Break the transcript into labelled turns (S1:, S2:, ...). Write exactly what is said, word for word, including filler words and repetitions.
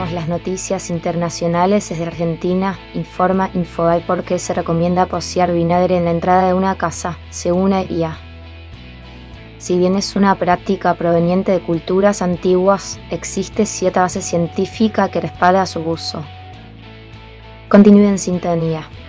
S1: Seguimos las noticias internacionales desde Argentina. Informa Infobae por qué se recomienda poseer vinagre en la entrada de una casa, según la I A. Si bien es una práctica proveniente de culturas antiguas, existe cierta base científica que respalda su uso. Continúe en sintonía.